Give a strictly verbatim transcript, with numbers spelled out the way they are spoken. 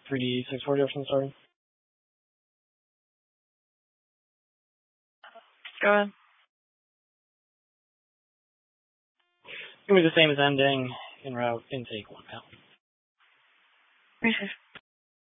three D six forty option starting. Go ahead. Gonna be the same as ending in route intake one now. Receive.